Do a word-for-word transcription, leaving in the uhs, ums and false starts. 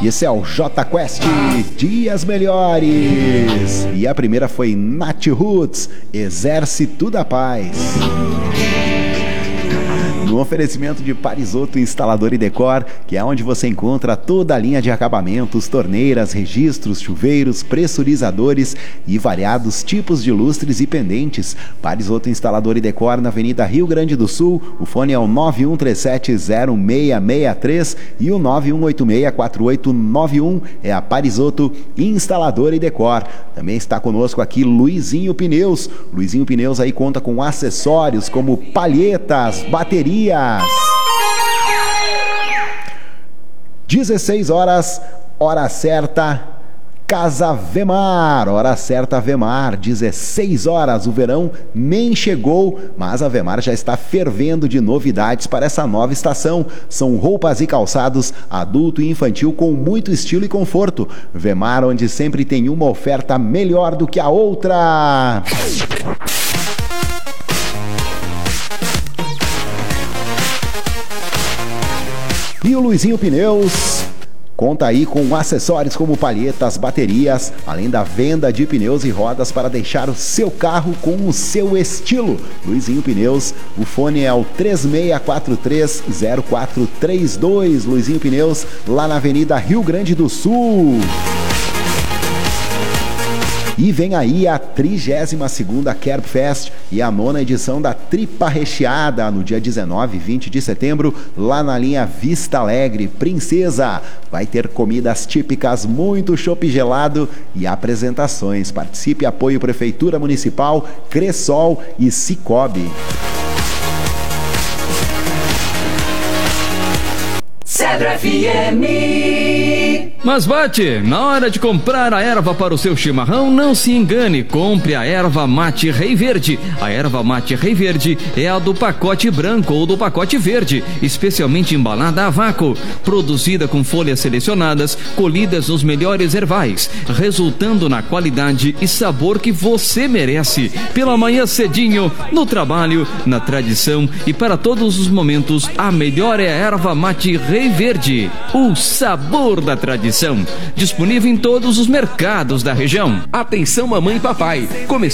E esse é o J Quest, Dias Melhores. E a primeira foi Nat Roots, Exército da Paz. No oferecimento de Parisoto Instalador e Decor, que é onde você encontra toda a linha de acabamentos, torneiras, registros, chuveiros, pressurizadores e variados tipos de lustres e pendentes. Parisoto Instalador e Decor na Avenida Rio Grande do Sul. O fone é o nove um três sete zero seis seis três e o nove um oito seis quatro oito nove um é a Parisoto Instalador e Decor. Também está conosco aqui Luizinho Pneus. Luizinho Pneus aí conta com acessórios como palhetas, baterias. dezesseis horas, hora certa, Casa Vemar, hora certa Vemar, dezesseis horas, o verão nem chegou, mas a Vemar já está fervendo de novidades para essa nova estação. São roupas e calçados adulto e infantil com muito estilo e conforto. Vemar, onde sempre tem uma oferta melhor do que a outra. E o Luizinho Pneus conta aí com acessórios como palhetas, baterias, além da venda de pneus e rodas para deixar o seu carro com o seu estilo. Luizinho Pneus, o fone é o três seis quatro três zero quatro três dois. Luizinho Pneus, lá na Avenida Rio Grande do Sul. E vem aí a trigésima segunda Kerb Fest e a nona edição da Tripa Recheada no dia dezenove e vinte de setembro, lá na linha Vista Alegre. Princesa, vai ter comidas típicas, muito chopp gelado e apresentações. Participe, apoio Prefeitura Municipal, Cressol e Cicobi. Cedro F M. Mas bate, na hora de comprar a erva para o seu chimarrão, não se engane, compre a erva mate Rei Verde. A erva mate Rei Verde é a do pacote branco ou do pacote verde, especialmente embalada a vácuo, produzida com folhas selecionadas, colhidas nos melhores ervais, resultando na qualidade e sabor que você merece. Pela manhã cedinho, no trabalho, na tradição e para todos os momentos, a melhor é a erva mate Rei Verde, o sabor da tradição. Disponível em todos os mercados da região. Atenção mamãe e papai, começou